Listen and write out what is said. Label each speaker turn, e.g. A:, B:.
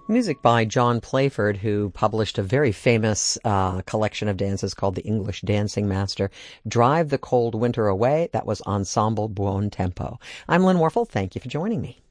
A: Music by John Playford, who published a very famous collection of dances called The English Dancing Master. Drive the Cold Winter Away. That was Ensemble Buon Tempo. I'm Lynn Warfel. Thank you for joining me.